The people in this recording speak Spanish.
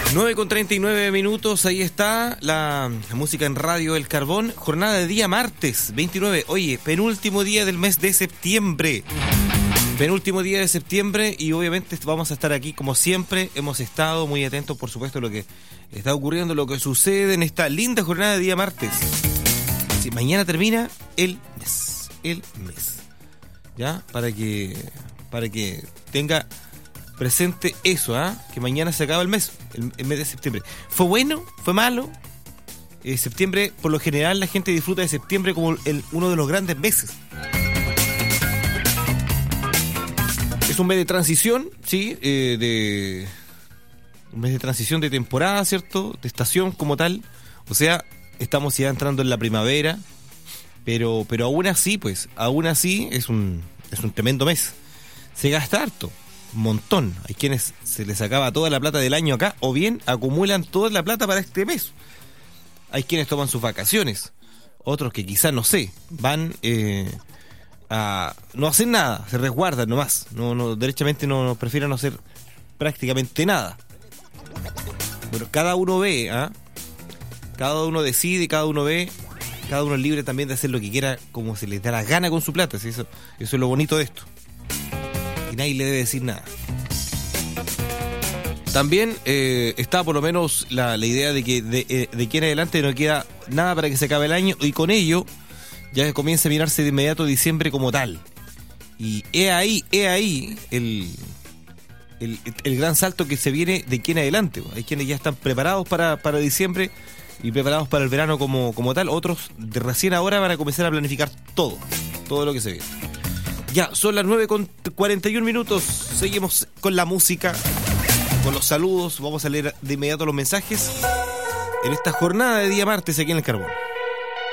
9:39, ahí está la música en Radio El Carbón, jornada de día martes 29, oye, penúltimo día del mes de septiembre. Penúltimo día de septiembre y obviamente vamos a estar aquí como siempre, hemos estado muy atentos por supuesto a lo que está ocurriendo, lo que sucede en esta linda jornada de día martes. Sí, mañana termina el mes, ¿ya? Para que tenga presente eso, que mañana se acaba el mes de septiembre. ¿Fue bueno? ¿Fue malo? Septiembre, por lo general la gente disfruta de septiembre como uno de los grandes meses. Es un mes de transición, sí, un mes de transición de temporada, ¿cierto? De estación como tal. O sea, estamos ya entrando en la primavera, pero aún así es un tremendo mes. Se gasta harto, un montón. Hay quienes se les acaba toda la plata del año acá, o bien acumulan toda la plata para este mes. Hay quienes toman sus vacaciones, otros que quizás, no sé, van no hacen nada, se resguardan nomás, derechamente no prefieren no hacer prácticamente nada. Bueno, cada uno ve, cada uno decide, cada uno ve, cada uno es libre también de hacer lo que quiera como se les da la gana con su plata. ¿Sí? Eso es lo bonito de esto, y nadie le debe decir nada. También está por lo menos la idea de que de aquí en adelante no queda nada para que se acabe el año, y con ello ya comienza a mirarse de inmediato diciembre como tal. Y he ahí el gran salto que se viene de aquí en adelante. Hay quienes ya están preparados para diciembre y preparados para el verano como tal. Otros de recién ahora van a comenzar a planificar todo lo que se viene. Ya, son las 9:41. Seguimos con la música, con los saludos. Vamos a leer de inmediato los mensajes en esta jornada de día martes aquí en El Carbón.